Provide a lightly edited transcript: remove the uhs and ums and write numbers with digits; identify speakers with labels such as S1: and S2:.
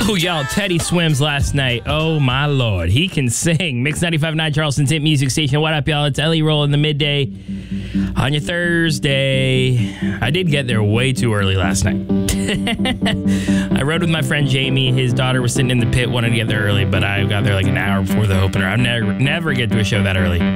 S1: Oh, y'all, Teddy Swims last night. Oh, my Lord. He can sing. Mix 95.9 Charleston's hit music station. What up, y'all? It's Ellie Roll in the midday on your Thursday. I did get there way too early last night. I rode with my friend Jamie. His daughter was sitting in the pit, wanted to get there early, but I got there like an hour before the opener. I never get to a show that early.